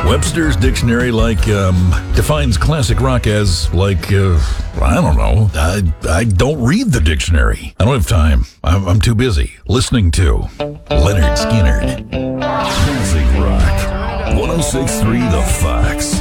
Webster's dictionary, defines classic rock as, I don't know. I don't read the dictionary. I don't have time. I'm too busy listening to Leonard Skinner. Classic rock. 106.3 The Fox.